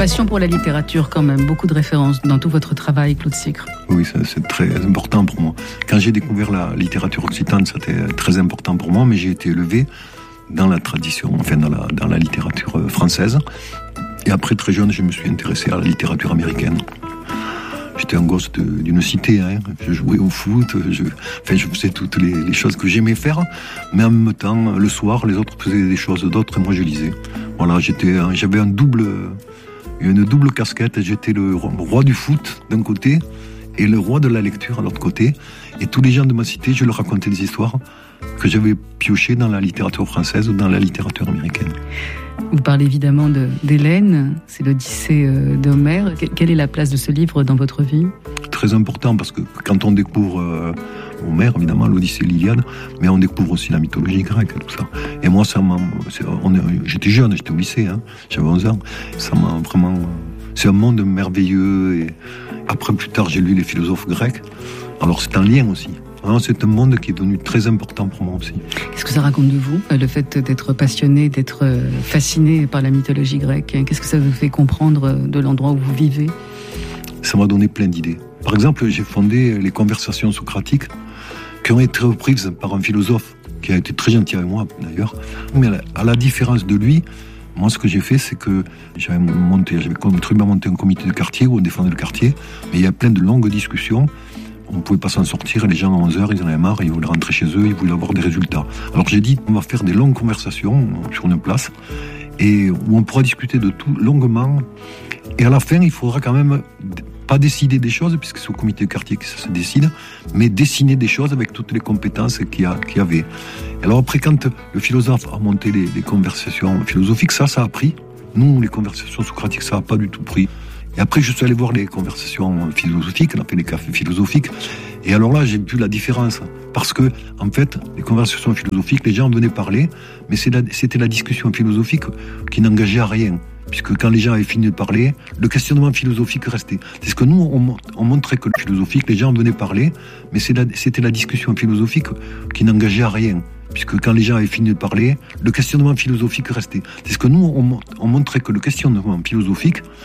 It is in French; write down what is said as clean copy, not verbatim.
passion pour la littérature quand même, beaucoup de références dans tout votre travail, Claude Sicre. Oui, c'est très important pour moi. Quand j'ai découvert la littérature occitane, c'était très important pour moi, mais j'ai été élevé dans la tradition, enfin dans la littérature française. Et après, très jeune, je me suis intéressé à la littérature américaine. J'étais un gosse d'une cité, hein. Je jouais au foot, je faisais toutes les choses que j'aimais faire, mais en même temps, le soir, les autres faisaient des choses d'autres et moi je lisais. Voilà, j'avais une double casquette, j'étais le roi du foot d'un côté et le roi de la lecture de l'autre côté. Et tous les gens de ma cité, je leur racontais des histoires que j'avais piochées dans la littérature française ou dans la littérature américaine. Vous parlez évidemment d'Hélène, c'est l'Odyssée d'Homère. Quelle est la place de ce livre dans votre vie ? Très important, parce que quand on découvre Homère, évidemment, l'Odyssée et l'Iliade, mais on découvre aussi la mythologie grecque et tout ça. Et moi, j'étais jeune, j'étais au lycée, hein, j'avais 11 ans. Ça m'a vraiment... C'est un monde merveilleux. Et après, plus tard, j'ai lu les philosophes grecs. Alors, c'est un lien aussi. Alors, c'est un monde qui est devenu très important pour moi aussi. Qu'est-ce que ça raconte de vous, le fait d'être passionné, d'être fasciné par la mythologie grecque ? Qu'est-ce que ça vous fait comprendre de l'endroit où vous vivez ? Ça m'a donné plein d'idées. Par exemple, j'ai fondé les conversations socratiques qui ont été reprises par un philosophe qui a été très gentil avec moi, d'ailleurs. Mais à la différence de lui, moi, ce que j'ai fait, c'est que j'avais contribué à monter un comité de quartier où on défendait le quartier. Mais il y a plein de longues discussions. On ne pouvait pas s'en sortir, les gens à 11h, ils en avaient marre, ils voulaient rentrer chez eux, ils voulaient avoir des résultats. Alors j'ai dit, on va faire des longues conversations sur une place, et où on pourra discuter de tout longuement, et à la fin, il faudra quand même pas décider des choses, puisque c'est au comité de quartier que ça se décide, mais dessiner des choses avec toutes les compétences qu'il y avait. Alors après, quand le philosophe a monté les conversations philosophiques, ça a pris. Nous, les conversations socratiques, ça n'a pas du tout pris. Et après, je suis allé voir les conversations philosophiques, on a fait les cafés philosophiques. Et alors là, j'ai vu la différence. Parce que, en fait, les conversations philosophiques, les gens venaient parler, mais c'était la discussion philosophique qui n'engageait à rien. Puisque quand les gens avaient fini de parler, le questionnement philosophique restait. C'est ce que nous, on montrait que le philosophique, les gens venaient parler, mais c'était la discussion philosophique qui n'engageait à rien. Puisque quand les gens avaient fini de parler, le questionnement philosophique restait. C'est ce que nous, on montrait que le questionnement philosophique,